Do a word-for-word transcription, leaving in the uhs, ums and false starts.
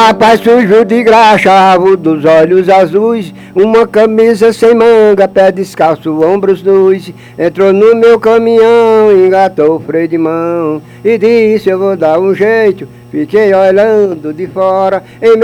rapaz sujo de graxa, dos olhos azuis, uma camisa sem manga, pé descalço, ombros nus. Entrou no meu caminhão, engatou o freio de mão e disse: eu vou dar um jeito. Fiquei olhando de fora. Em